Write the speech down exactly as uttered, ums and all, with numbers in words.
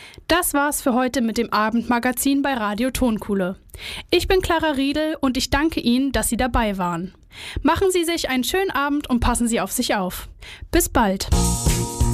Das war's für heute mit dem Abendmagazin bei Radio Tonkuhle. Ich bin Clara Riedel und ich danke Ihnen, dass Sie dabei waren. Machen Sie sich einen schönen Abend und passen Sie auf sich auf. Bis bald.